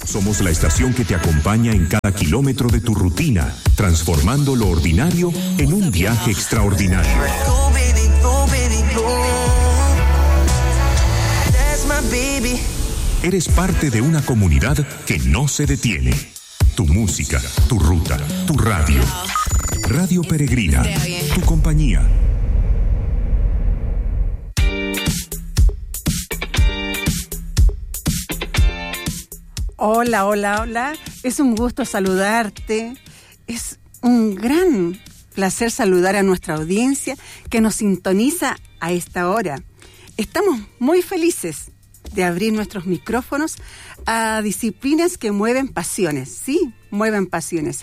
Somos la estación que te acompaña en cada kilómetro de tu rutina, transformando lo ordinario en un viaje extraordinario. Go, baby, go, baby, go. That's my baby. Eres parte de una comunidad que no se detiene. Tu música, tu ruta, tu radio. Radio Peregrina, tu compañía. Hola, hola, hola. Es un gusto saludarte. Es un gran placer saludar a nuestra audiencia que nos sintoniza a esta hora. Estamos muy felices de abrir nuestros micrófonos a disciplinas que mueven pasiones. Sí, mueven pasiones.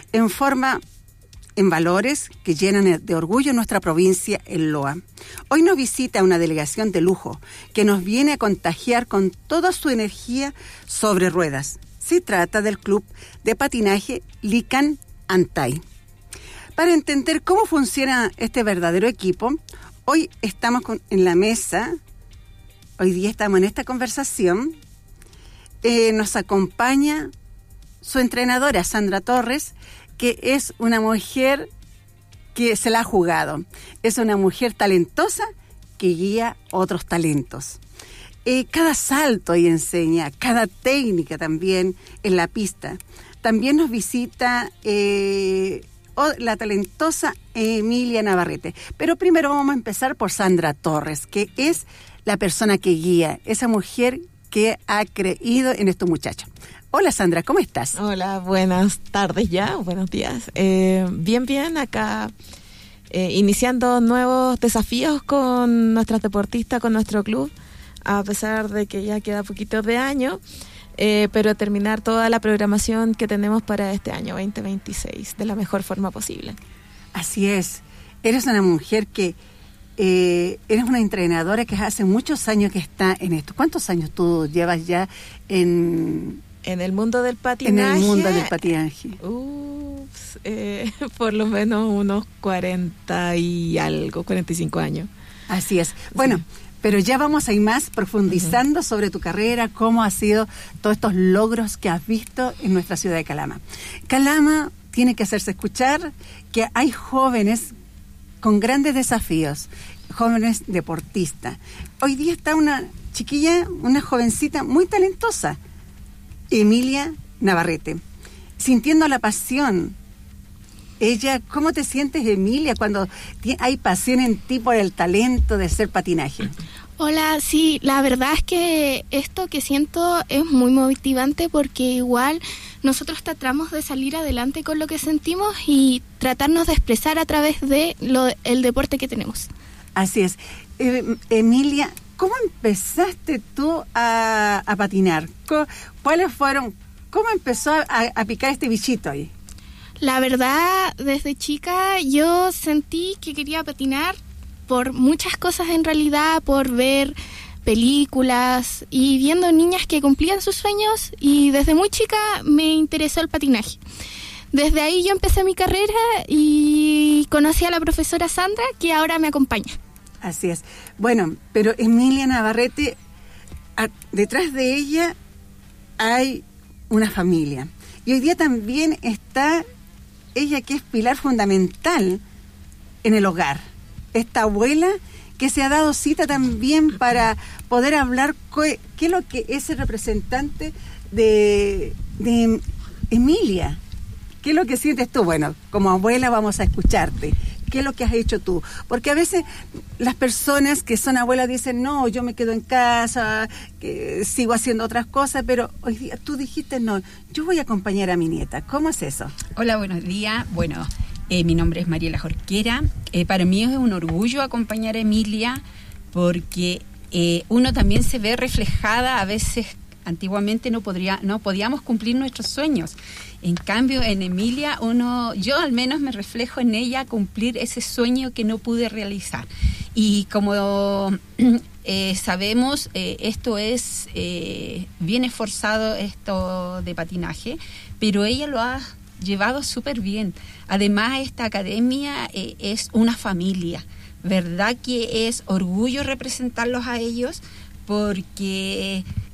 En valores que llenan de orgullo nuestra provincia, el Loa. Hoy nos visita una delegación de lujo que nos viene a contagiar con toda su energía sobre ruedas. Se trata del club de patinaje Lican Antay. Para entender cómo funciona este verdadero equipo, hoy estamos en la mesa, hoy día estamos en esta conversación, nos acompaña su entrenadora, Sandra Torres, que es una mujer que se la ha jugado. Es una mujer talentosa que guía otros talentos. Cada salto y enseña, cada técnica también en la pista. También nos visita la talentosa Emilia Navarrete. Pero primero vamos a empezar por Sandra Torres, que es la persona que guía, esa mujer que ha creído en estos muchachos. Hola Sandra, ¿cómo estás? Hola, buenas tardes ya, buenos días. Bien, acá iniciando nuevos desafíos con nuestras deportistas, con nuestro club, a pesar de que ya queda poquito de año, pero terminar toda la programación que tenemos para este año 2026 de la mejor forma posible. Así es, eres una mujer que eres una entrenadora que hace muchos años que está en esto. ¿Cuántos años tú llevas ya en el mundo del patinaje? En el mundo del patinaje. Por lo menos unos 40 y algo, 45 años. Así es. Bueno, sí. Pero ya vamos a ir más profundizando sobre tu carrera, cómo ha sido todos estos logros que has visto en nuestra ciudad de Calama. Calama tiene que hacerse escuchar que hay jóvenes con grandes desafíos, jóvenes deportistas. Hoy día está una chiquilla, una jovencita muy talentosa, Emilia Navarrete, sintiendo la pasión. Ella, ¿cómo te sientes, Emilia, cuando hay pasión en ti por el talento de hacer patinaje? Hola, sí, la verdad es que esto que siento es muy motivante porque igual nosotros tratamos de salir adelante con lo que sentimos y tratarnos de expresar a través de el deporte que tenemos. Así es. Emilia, ¿cómo empezaste tú a patinar? ¿Cómo empezó a picar este bichito ahí? La verdad, desde chica yo sentí que quería patinar por muchas cosas en realidad, por ver películas y viendo niñas que cumplían sus sueños, y desde muy chica me interesó el patinaje. Desde ahí yo empecé mi carrera y conocí a la profesora Sandra, que ahora me acompaña. Así es. Bueno, pero Emilia Navarrete, detrás de ella hay una familia. Y hoy día también está ella, que es pilar fundamental en el hogar. Esta abuela que se ha dado cita también para poder hablar qué es lo que es el representante de Emilia. ¿Qué es lo que sientes tú? Bueno, como abuela vamos a escucharte. ¿Qué es lo que has hecho tú? Porque a veces las personas que son abuelas dicen, no, yo me quedo en casa, que sigo haciendo otras cosas, pero hoy día tú dijiste, no, yo voy a acompañar a mi nieta. ¿Cómo es eso? Hola, buenos días. Bueno, mi nombre es Mariela Jorquera. Para mí es un orgullo acompañar a Emilia porque uno también se ve reflejada. A veces antiguamente no podíamos cumplir nuestros sueños. En cambio, en Emilia, yo al menos me reflejo en ella cumplir ese sueño que no pude realizar. Y como sabemos, esto es bien esforzado, esto de patinaje, pero ella lo ha llevado súper bien. Además, esta academia es una familia. ¿Verdad que es orgullo representarlos a ellos? Porque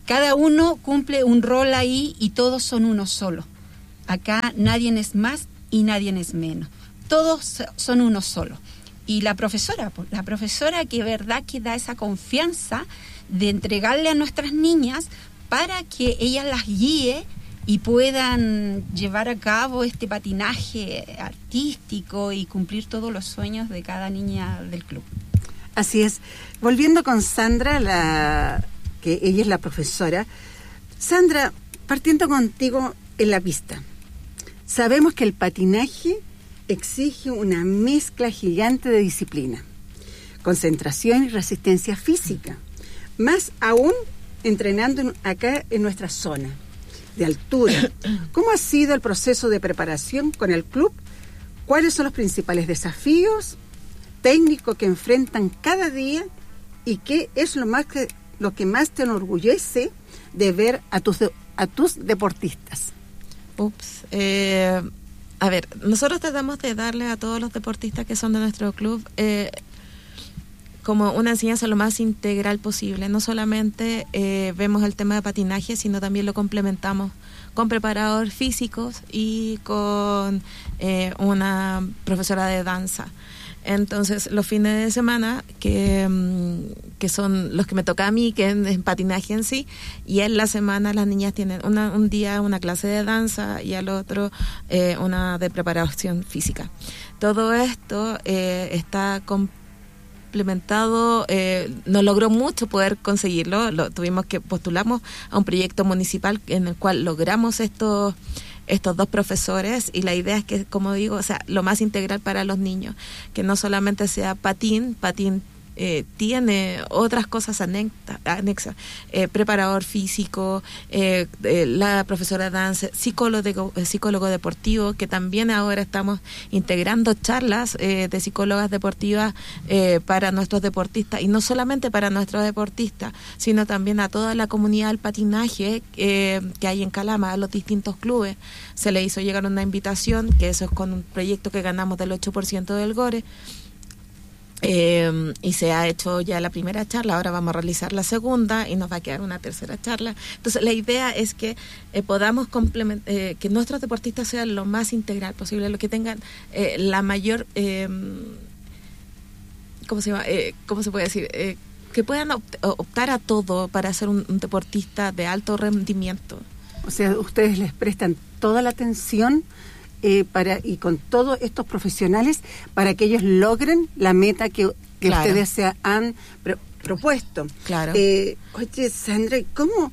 cada uno cumple un rol ahí y todos son uno solo. Acá nadie es más y nadie es menos. Todos son uno solo. Y la profesora que verdad que da esa confianza de entregarle a nuestras niñas para que ella las guíe y puedan llevar a cabo este patinaje artístico y cumplir todos los sueños de cada niña del club. Así es. Volviendo con Sandra, que ella es la profesora. Sandra, partiendo contigo en la pista, sabemos que el patinaje exige una mezcla gigante de disciplina, concentración y resistencia física, más aún entrenando acá en nuestra zona de altura. ¿Cómo ha sido el proceso de preparación con el club? ¿Cuáles son los principales desafíos técnicos que enfrentan cada día? ¿Y qué es lo que más te enorgullece de ver a tus deportistas? A ver, nosotros tratamos de darle a todos los deportistas que son de nuestro club como una enseñanza lo más integral posible. No solamente vemos el tema de patinaje, sino también lo complementamos con preparadores físicos y con una profesora de danza. Entonces, los fines de semana, que son los que me toca a mí, que es patinaje en sí, y en la semana las niñas tienen un día una clase de danza y al otro una de preparación física. Todo esto está complementado, nos logró mucho poder conseguirlo, tuvimos que postulamos a un proyecto municipal en el cual logramos estos dos profesores, y la idea es que, como digo, o sea, lo más integral para los niños, que no solamente sea patín tiene otras cosas anexas, preparador físico, la profesora de danza, psicólogo deportivo, que también ahora estamos integrando charlas de psicólogas deportivas para nuestros deportistas, y no solamente para nuestros deportistas, sino también a toda la comunidad del patinaje que hay en Calama, a los distintos clubes. Se le hizo llegar una invitación, que eso es con un proyecto que ganamos del 8% del GORE, y se ha hecho ya la primera charla. Ahora vamos a realizar la segunda y nos va a quedar una tercera charla. Entonces la idea es que podamos que nuestros deportistas sean lo más integral posible, lo que tengan la mayor ¿cómo se puede decir? Que puedan optar a todo para ser un deportista de alto rendimiento. O sea, ustedes les prestan toda la atención y con todos estos profesionales para que ellos logren la meta que claro, ustedes se han propuesto. Claro. Oye, Sandra, ¿cómo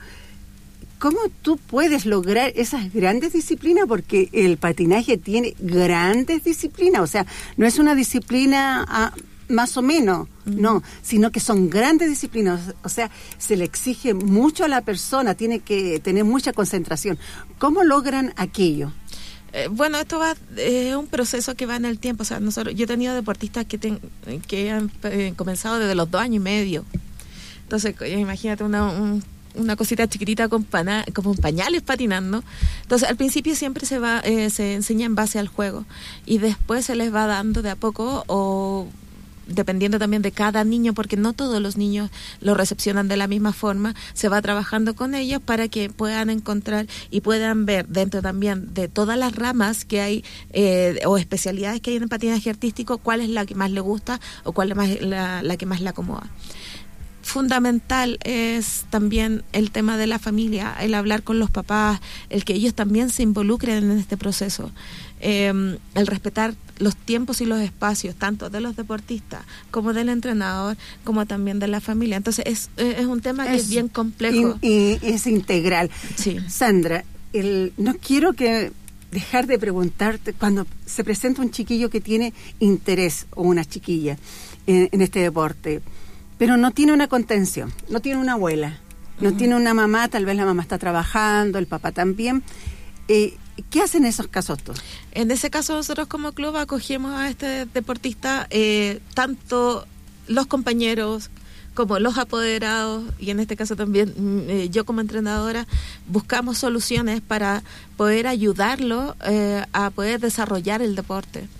tú puedes lograr esas grandes disciplinas? Porque el patinaje tiene grandes disciplinas, o sea, no es una disciplina más o menos, no, sino que son grandes disciplinas, o sea, se le exige mucho a la persona, tiene que tener mucha concentración. ¿Cómo logran aquello? Bueno, esto es un proceso que va en el tiempo. O sea, yo he tenido deportistas que han comenzado desde los 2 años y medio. Entonces, imagínate una cosita chiquitita con pañales patinando. Entonces, al principio siempre se enseña en base al juego, y después se les va dando de a poco, o dependiendo también de cada niño, porque no todos los niños lo recepcionan de la misma forma, se va trabajando con ellos para que puedan encontrar y puedan ver dentro también de todas las ramas que hay o especialidades que hay en el patinaje artístico, cuál es la que más le gusta o cuál es la que más le acomoda. Fundamental es también el tema de la familia, el hablar con los papás, el que ellos también se involucren en este proceso, el respetar los tiempos y los espacios, tanto de los deportistas como del entrenador, como también de la familia. Entonces es un tema que es bien complejo. Y es integral. Sí. Sandra, no quiero dejar de preguntarte, cuando se presenta un chiquillo que tiene interés, o una chiquilla, en este deporte, pero no tiene una contención, no tiene una abuela, no tiene una mamá, tal vez la mamá está trabajando, el papá también. ¿Qué hacen en esos casos tú? En ese caso, nosotros como club acogemos a este deportista, tanto los compañeros como los apoderados, y en este caso también yo como entrenadora, buscamos soluciones para poder ayudarlo a poder desarrollar el deporte.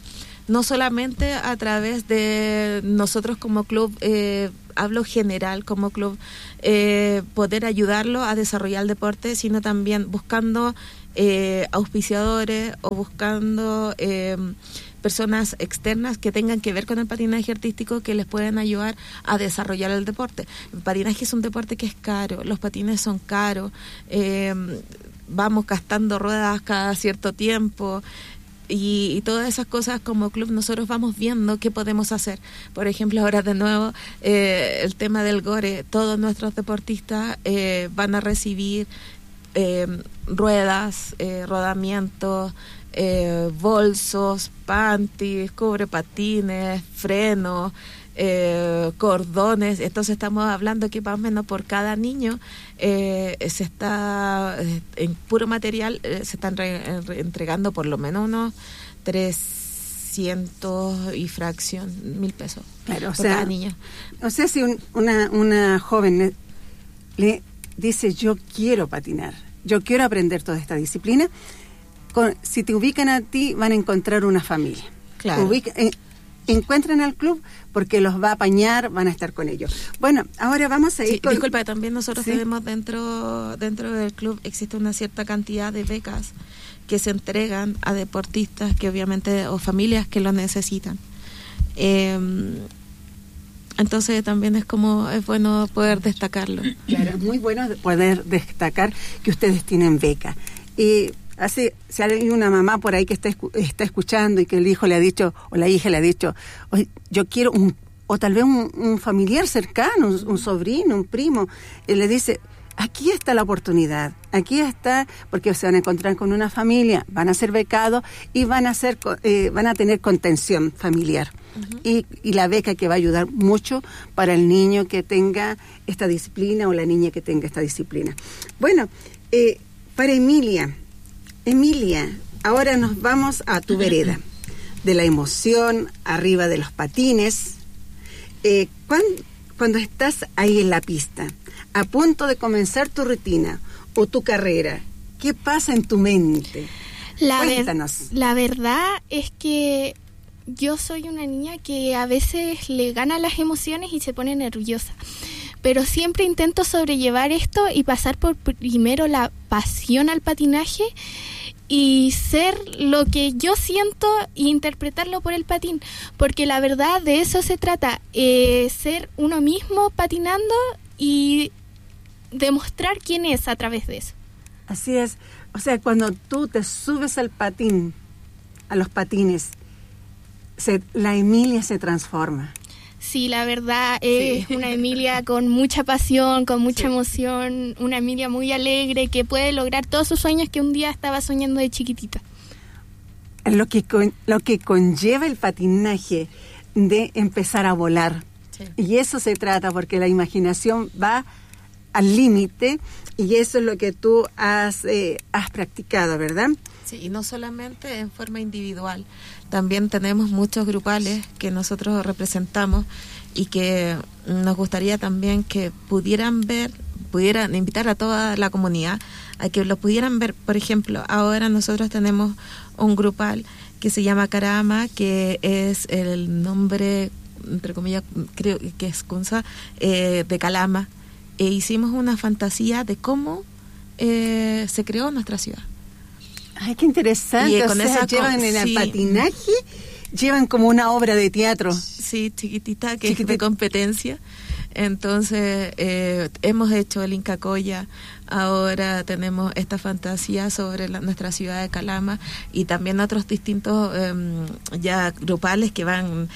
no solamente a través de nosotros como club, hablo general como club, poder ayudarlo a desarrollar el deporte, sino también buscando auspiciadores o buscando personas externas que tengan que ver con el patinaje artístico, que les puedan ayudar a desarrollar el deporte. El patinaje es un deporte que es caro, los patines son caros, vamos gastando ruedas cada cierto tiempo, y todas esas cosas como club nosotros vamos viendo qué podemos hacer. Por ejemplo, ahora de nuevo el tema del gore, todos nuestros deportistas van a recibir ruedas, rodamientos, bolsos, panties, cubrepatines, frenos, cordones. Entonces estamos hablando que más o menos por cada niño se está en puro material se están entregando por lo menos unos 300 y fracción 1,000 pesos. Claro, por cada niño. O sea, si una joven le dice yo quiero patinar, yo quiero aprender toda esta disciplina, si te ubican a ti van a encontrar una familia. Claro. Encuentran al club porque los va a apañar, van a estar con ellos. Bueno, ahora vamos a ir con... Disculpa, también nosotros tenemos dentro del club existe una cierta cantidad de becas que se entregan a deportistas que obviamente, o familias que lo necesitan. Entonces también es bueno poder destacarlo. Claro, es muy bueno poder destacar que ustedes tienen beca. Si hay una mamá por ahí que está escuchando y que el hijo le ha dicho, o la hija le ha dicho, yo quiero o tal vez un familiar cercano, un sobrino, un primo, y le dice, aquí está la oportunidad, aquí está, porque se van a encontrar con una familia, van a ser becados y van a tener contención familiar. Uh-huh. Y la beca que va a ayudar mucho para el niño que tenga esta disciplina o la niña que tenga esta disciplina. Bueno, para Emilia, ahora nos vamos a tu vereda, de la emoción, arriba de los patines. Cuando estás ahí en la pista, a punto de comenzar tu rutina o tu carrera, ¿qué pasa en tu mente? Cuéntanos. La verdad es que yo soy una niña que a veces le gana las emociones y se pone nerviosa. Pero siempre intento sobrellevar esto y pasar por primero la pasión al patinaje y ser lo que yo siento e interpretarlo por el patín, porque la verdad de eso se trata, ser uno mismo patinando y demostrar quién es a través de eso. Así es, o sea, cuando tú te subes al patín, a los patines, la Emilia se transforma. Sí, la verdad es una Emilia con mucha pasión, con mucha emoción, una Emilia muy alegre que puede lograr todos sus sueños que un día estaba soñando de chiquitita. Lo que conlleva el patinaje de empezar a volar. Sí. Y eso se trata, porque la imaginación va al límite y eso es lo que tú has practicado, ¿verdad? Sí, y no solamente en forma individual, también tenemos muchos grupales que nosotros representamos y que nos gustaría también que pudieran invitar a toda la comunidad a que lo pudieran ver. Por ejemplo, ahora nosotros tenemos un grupal que se llama Carama, que es el nombre, entre comillas, creo que es Kunza, de Calama, e hicimos una fantasía de cómo se creó nuestra ciudad. Ay, qué interesante. Y con esa llevan en el patinaje, llevan como una obra de teatro. Sí, chiquitita, es de competencia. Entonces, hemos hecho el Inca Colla, ahora tenemos esta fantasía sobre nuestra ciudad de Calama y también otros distintos ya grupales que van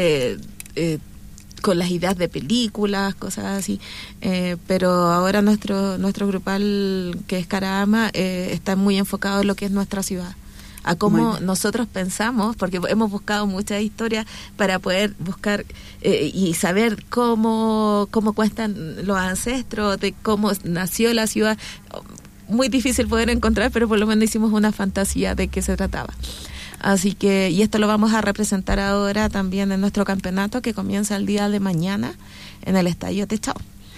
con las ideas de películas, cosas así, pero ahora nuestro grupal, que es Carama, está muy enfocado en lo que es nuestra ciudad, a cómo nosotros pensamos, porque hemos buscado muchas historias para poder buscar y saber cómo cuentan los ancestros, de cómo nació la ciudad. Muy difícil poder encontrar, pero por lo menos hicimos una fantasía de qué se trataba. Así que, y esto lo vamos a representar ahora también en nuestro campeonato que comienza el día de mañana en el Estadio Techao.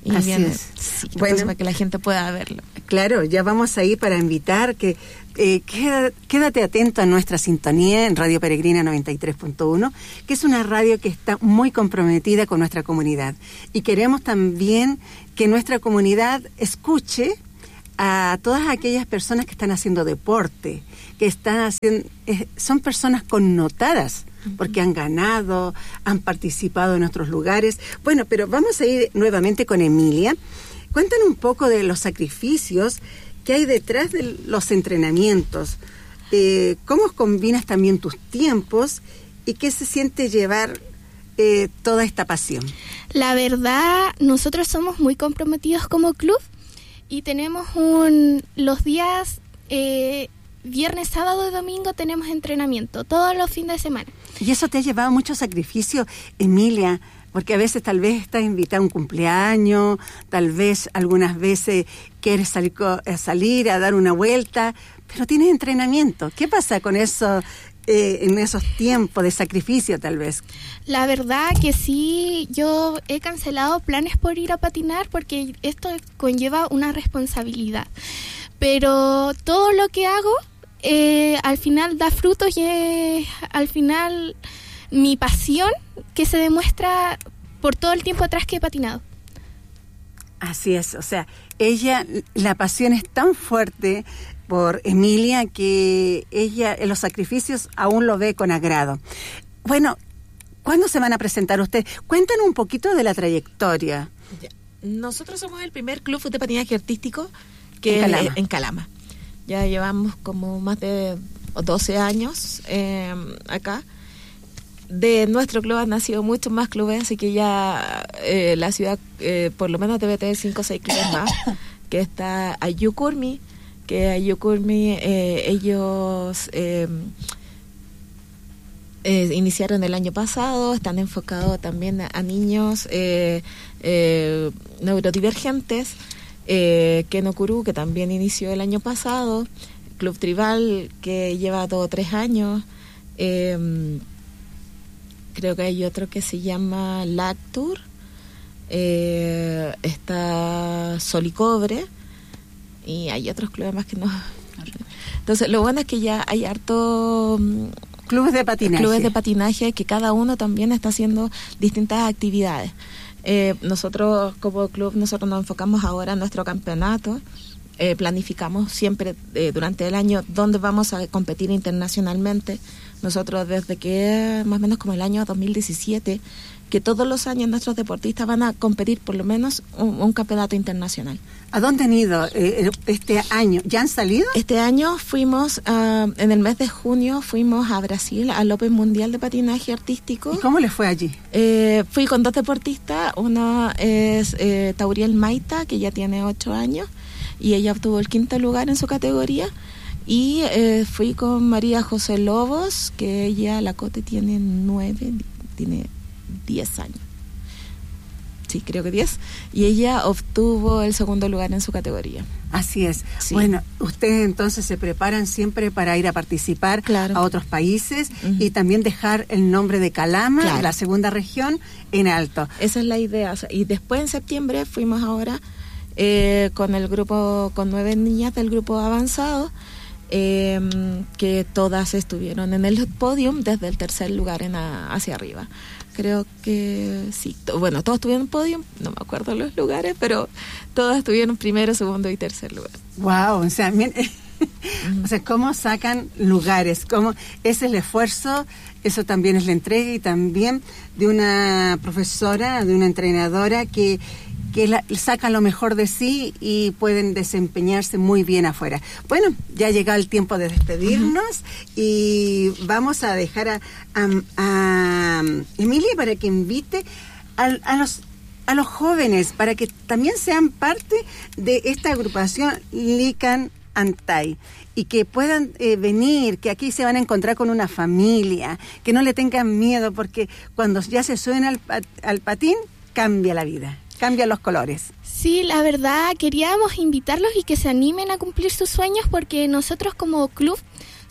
Y Así viene, es. sí, Bueno. entonces para que la gente pueda verlo. Claro, ya vamos ahí para invitar que quédate atento a nuestra sintonía en Radio Peregrina 93.1, que es una radio que está muy comprometida con nuestra comunidad. Y queremos también que nuestra comunidad escuche a todas aquellas personas que están haciendo deporte, que están haciendo, son personas connotadas, porque han ganado, han participado en otros lugares. Bueno, pero vamos a ir nuevamente con Emilia. Cuéntanos un poco de los sacrificios que hay detrás de los entrenamientos. ¿Cómo combinas también tus tiempos y qué se siente llevar toda esta pasión? La verdad, nosotros somos muy comprometidos como club y tenemos los días viernes, sábado y domingo tenemos entrenamiento, todos los fines de semana. ¿Y eso te ha llevado mucho sacrificio, Emilia? Porque a veces tal vez estás invitada a un cumpleaños, tal vez algunas veces quieres salir a dar una vuelta, pero tienes entrenamiento. ¿Qué pasa con eso en esos tiempos de sacrificio tal vez? La verdad que sí, yo he cancelado planes por ir a patinar porque esto conlleva una responsabilidad. Pero todo lo que hago al final da frutos y al final mi pasión que se demuestra por todo el tiempo atrás que he patinado. Así es, o sea, la pasión es tan fuerte por Emilia que ella en los sacrificios aún lo ve con agrado. Bueno, ¿cuándo se van a presentar ustedes? Cuéntanos un poquito de la trayectoria. Ya. Nosotros somos el primer club de patinaje artístico que en Calama. Ya llevamos como más de 12 años acá. De nuestro club han nacido muchos más clubes, así que ya la ciudad por lo menos debe tener 5 o 6 clubes más, que está Ayukurmi, ellos iniciaron el año pasado, están enfocados también a niños neurodivergentes. Kenokuru, que también inició el año pasado, Club Tribal, que lleva 2 o 3 años, creo que hay otro que se llama Lactur, está Sol y Cobre, y hay otros clubes más que no. Entonces, lo bueno es que ya hay harto clubes de patinaje que cada uno también está haciendo distintas actividades. Nosotros como club nos enfocamos ahora en nuestro campeonato, planificamos siempre durante el año dónde vamos a competir internacionalmente. Nosotros desde que más o menos como el año 2017, que todos los años nuestros deportistas van a competir por lo menos un campeonato internacional. ¿A dónde han ido este año? ¿Ya han salido? Este año fuimos, en el mes de junio, fuimos a Brasil, al Open Mundial de Patinaje Artístico. ¿Y cómo les fue allí? Fui con 2 deportistas, una es Tauriel Maita, que ya tiene 8 años, y ella obtuvo el 5º lugar en su categoría, y fui con María José Lobos, que ella, la Cote, tiene 10 años. Sí, creo que 10. Y ella obtuvo el 2º lugar en su categoría. Así es. Sí. Bueno, ustedes entonces se preparan siempre para ir a participar a otros países y también dejar el nombre de Calama, la segunda región, en alto. Esa es la idea. O sea, y después en septiembre fuimos ahora con el grupo, con 9 niñas del grupo avanzado, que todas estuvieron en el podium desde el 3er lugar hacia arriba. Creo que sí. Bueno, todos tuvieron un podium, no me acuerdo los lugares, pero todas tuvieron 1º, 2º y 3er lugar. Wow, o sea, o sea, cómo sacan lugares, cómo es el esfuerzo, eso también es la entrega y también de una profesora, de una entrenadora que sacan lo mejor de sí y pueden desempeñarse muy bien afuera. Bueno, ya ha llegado el tiempo de despedirnos y vamos a dejar a Emilia para que invite a los jóvenes, para que también sean parte de esta agrupación Lican Antai y que puedan venir, que aquí se van a encontrar con una familia, que no le tengan miedo, porque cuando ya se suena al patín, cambia la vida. Cambian los colores. Sí, la verdad, queríamos invitarlos y que se animen a cumplir sus sueños porque nosotros como club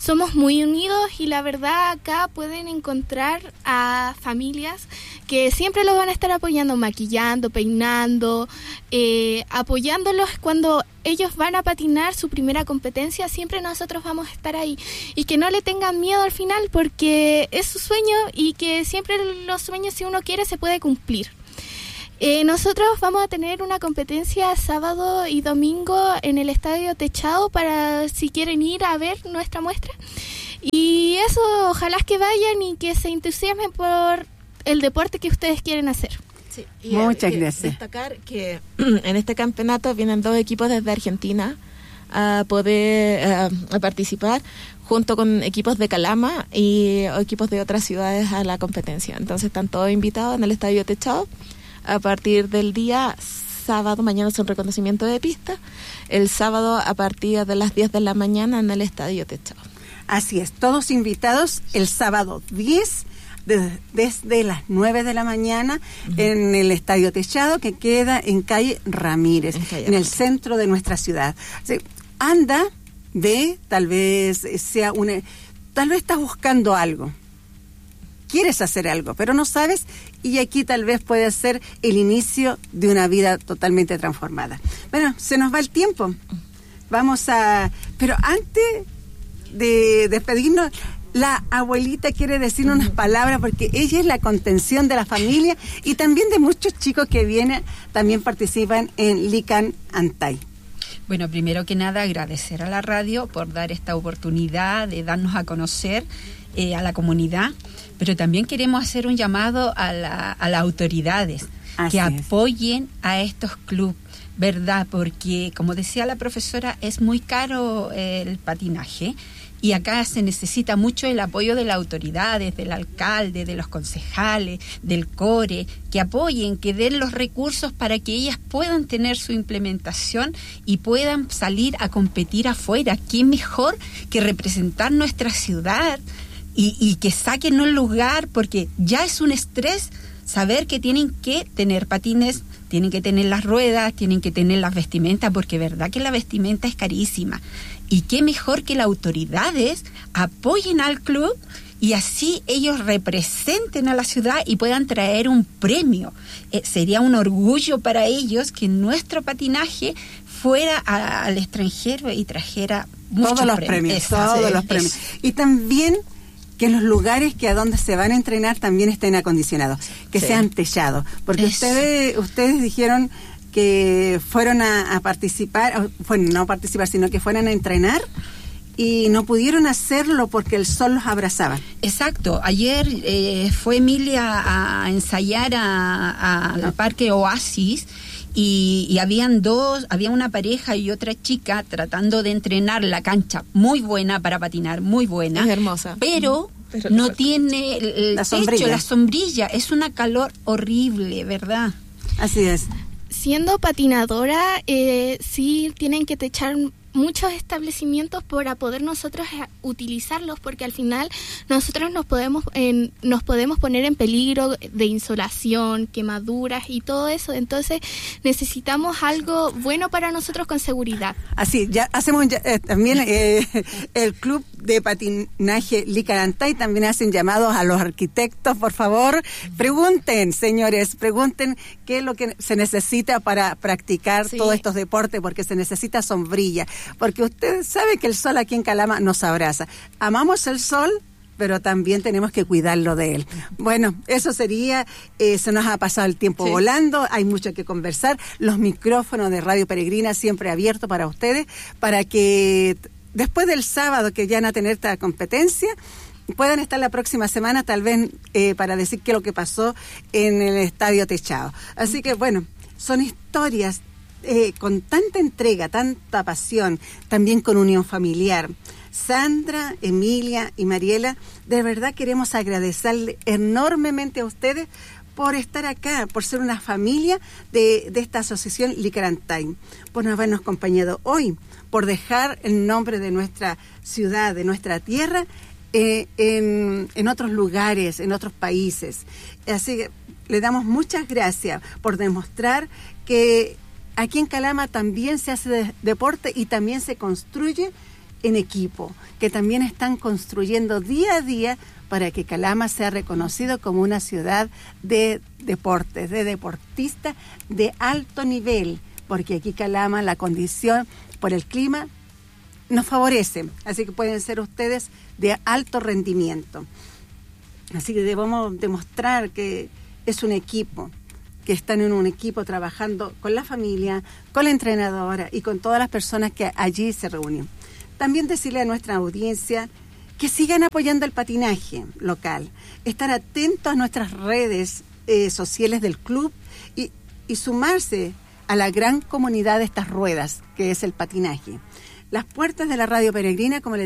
somos muy unidos y la verdad acá pueden encontrar a familias que siempre los van a estar apoyando, maquillando, peinando, apoyándolos cuando ellos van a patinar su primera competencia. Siempre nosotros vamos a estar ahí y que no le tengan miedo al final, porque es su sueño y que siempre los sueños, si uno quiere, se puede cumplir. Nosotros vamos a tener una competencia sábado y domingo en el Estadio Techado para si quieren ir a ver nuestra muestra. Y eso, ojalá que vayan y que se entusiasmen por el deporte que ustedes quieren hacer. Sí, y muchas gracias. Destacar que en este campeonato vienen 2 equipos desde Argentina a poder a participar, junto con equipos de Calama y equipos de otras ciudades a la competencia. Entonces están todos invitados en el Estadio Techado a partir del día sábado. Mañana es un reconocimiento de pista, el sábado a partir de las 10 de la mañana en el Estadio Techado. Así es, todos invitados el sábado 10 desde las 9 de la mañana en el Estadio Techado, que queda en calle Ramírez, en el centro de nuestra ciudad. Así, anda, ve, tal vez estás buscando algo, quieres hacer algo, pero no sabes, y aquí tal vez puede ser el inicio de una vida totalmente transformada. Bueno, se nos va el tiempo. Pero antes de despedirnos, la abuelita quiere decir unas palabras, porque ella es la contención de la familia y también de muchos chicos que también participan en Lican Antay. Bueno, primero que nada, agradecer a la radio por dar esta oportunidad de darnos a conocer a la comunidad, pero también queremos hacer un llamado a las autoridades que apoyen a estos clubes, ¿verdad? Porque, como decía la profesora, es muy caro el patinaje. Y acá se necesita mucho el apoyo de las autoridades, del alcalde, de los concejales, del CORE, que apoyen, que den los recursos para que ellas puedan tener su implementación y puedan salir a competir afuera. ¿Qué mejor que representar nuestra ciudad y que saquen un lugar? Porque ya es un estrés saber que tienen que tener patines, tienen que tener las ruedas, tienen que tener las vestimentas, porque verdad que la vestimenta es carísima. Y qué mejor que las autoridades apoyen al club y así ellos representen a la ciudad y puedan traer un premio. Sería un orgullo para ellos que nuestro patinaje fuera al extranjero y trajera muchos premios. Todos los premios. Y también que los lugares a donde se van a entrenar también estén acondicionados, que sean techados, porque ustedes dijeron que fueron a participar, no participar, sino que fueran a entrenar y no pudieron hacerlo porque el sol los abrazaba. Exacto. Ayer fue Emilia a ensayar al Parque Oasis y había una pareja y otra chica tratando de entrenar la cancha, muy buena para patinar, muy buena. Es hermosa. Pero no tiene el techo, la sombrilla. Es una calor horrible, ¿verdad? Así es. Siendo patinadora, sí tienen que techar muchos establecimientos para poder nosotros utilizarlos, porque al final nosotros nos podemos poner en peligro de insolación, quemaduras y todo eso. Entonces necesitamos algo bueno para nosotros con seguridad. Así, ya hacemos también el club de patinaje Lican Antay también hacen llamados a los arquitectos, por favor, pregunten, señores, pregunten qué es lo que se necesita para practicar todos estos deportes, porque se necesita sombrilla, porque ustedes saben que el sol aquí en Calama nos abraza. Amamos el sol, pero también tenemos que cuidarlo de él. Bueno, eso sería, se nos ha pasado el tiempo volando, hay mucho que conversar, los micrófonos de Radio Peregrina siempre abiertos para ustedes, para que después del sábado que ya van a tener esta competencia, puedan estar la próxima semana tal vez para decir qué es lo que pasó en el Estadio Techado. Así que bueno, son historias con tanta entrega, tanta pasión, también con unión familiar. Sandra, Emilia y Mariela, de verdad queremos agradecerle enormemente a ustedes por estar acá, por ser una familia de esta asociación Lican Antay, por habernos acompañado hoy, por dejar el nombre de nuestra ciudad, de nuestra tierra, en otros lugares, en otros países. Así que le damos muchas gracias por demostrar que aquí en Calama también se hace deporte y también se construye en equipo, que también están construyendo día a día para que Calama sea reconocido como una ciudad de deportes, de deportistas de alto nivel, porque aquí Calama, la condición por el clima nos favorece, así que pueden ser ustedes de alto rendimiento. Así que debemos demostrar que es un equipo, que están en un equipo trabajando con la familia, con la entrenadora y con todas las personas que allí se reúnen. También decirle a nuestra audiencia que sigan apoyando el patinaje local, estar atentos a nuestras redes sociales del club y sumarse a la gran comunidad de estas ruedas que es el patinaje. Las puertas de la Radio Peregrina, como les